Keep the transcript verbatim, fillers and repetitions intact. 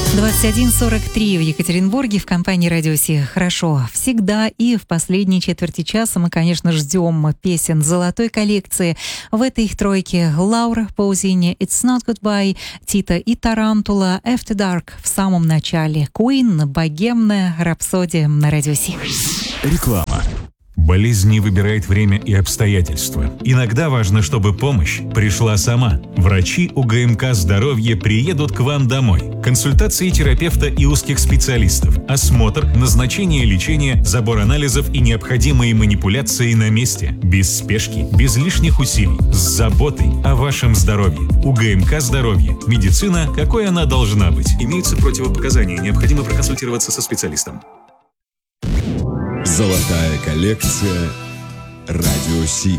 двадцать один сорок три в Екатеринбурге в компании «Радио Си». Хорошо. Всегда и в последней четверти часа мы, конечно, ждем песен золотой коллекции. В этой их тройке Лаура Паузини, «It's Not Goodbye», Тита и Тарантула, «After Dark» в самом начале, Queen, «Богемная рапсодия» на «Радио Си». Реклама. Болезнь не выбирает время и обстоятельства. Иногда важно, чтобы помощь пришла сама. Врачи УГМК «Здоровье» приедут к вам домой. Консультации терапевта и узких специалистов, осмотр, назначение лечения, забор анализов и необходимые манипуляции на месте. Без спешки, без лишних усилий, с заботой о вашем здоровье. УГМК «Здоровье». Медицина, какой она должна быть. Имеются противопоказания, необходимо проконсультироваться со специалистом. Золотая коллекция «Радио Си».